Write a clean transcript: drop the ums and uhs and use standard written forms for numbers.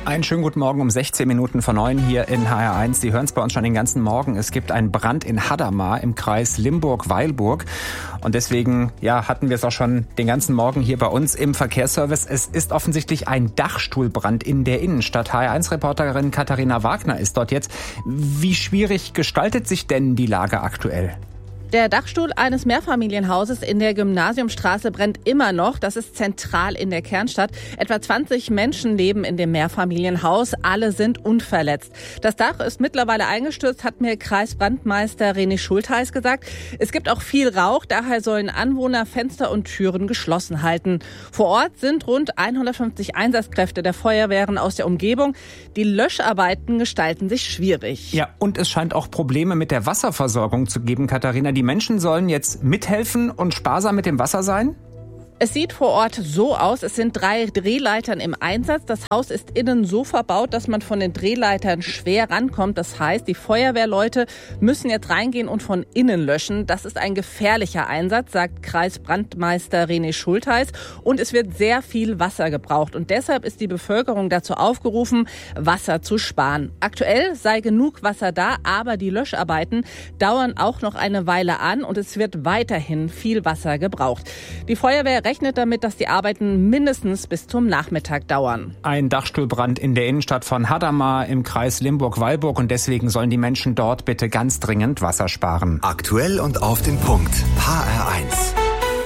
Einen schönen guten Morgen um 16 Minuten vor 9 hier in HR1. Sie hören es bei uns schon den ganzen Morgen. Es gibt einen Brand in Hadamar im Kreis Limburg-Weilburg. Und deswegen hatten wir es auch schon den ganzen Morgen hier bei uns im Verkehrsservice. Es ist offensichtlich ein Dachstuhlbrand in der Innenstadt. HR1-Reporterin Katharina Wagner ist dort jetzt. Wie schwierig gestaltet sich denn die Lage aktuell? Der Dachstuhl eines Mehrfamilienhauses in der Gymnasiumstraße brennt immer noch. Das ist zentral in der Kernstadt. Etwa 20 Menschen leben in dem Mehrfamilienhaus. Alle sind unverletzt. Das Dach ist mittlerweile eingestürzt, hat mir Kreisbrandmeister René Schultheiß gesagt. Es gibt auch viel Rauch. Daher sollen Anwohner Fenster und Türen geschlossen halten. Vor Ort sind rund 150 Einsatzkräfte der Feuerwehren aus der Umgebung. Die Löscharbeiten gestalten sich schwierig. Ja, und es scheint auch Probleme mit der Wasserversorgung zu geben, Katharina. Die Menschen sollen jetzt mithelfen und sparsam mit dem Wasser sein? Es sieht vor Ort so aus, es sind 3 Drehleitern im Einsatz. Das Haus ist innen so verbaut, dass man von den Drehleitern schwer rankommt. Das heißt, die Feuerwehrleute müssen jetzt reingehen und von innen löschen. Das ist ein gefährlicher Einsatz, sagt Kreisbrandmeister René Schultheiß. Und es wird sehr viel Wasser gebraucht. Und deshalb ist die Bevölkerung dazu aufgerufen, Wasser zu sparen. Aktuell sei genug Wasser da, aber die Löscharbeiten dauern auch noch eine Weile an und es wird weiterhin viel Wasser gebraucht. Die Feuerwehr rechnet damit, dass die Arbeiten mindestens bis zum Nachmittag dauern. Ein Dachstuhlbrand in der Innenstadt von Hadamar im Kreis Limburg-Weilburg und deswegen sollen die Menschen dort bitte ganz dringend Wasser sparen. Aktuell und auf den Punkt. HR1.